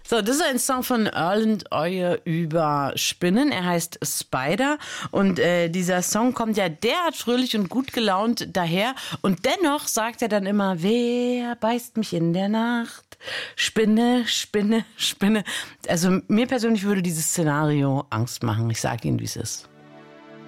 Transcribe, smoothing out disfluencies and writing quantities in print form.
So, das ist ein Song von Erland Øye über Spinnen. Er heißt Spider und dieser Song kommt ja derart fröhlich und gut gelaunt daher und dennoch sagt er dann immer, wer beißt mich in der Nacht? Spinne, Spinne, Spinne. Also mir persönlich würde dieses Szenario Angst machen. Ich sage Ihnen, wie es ist.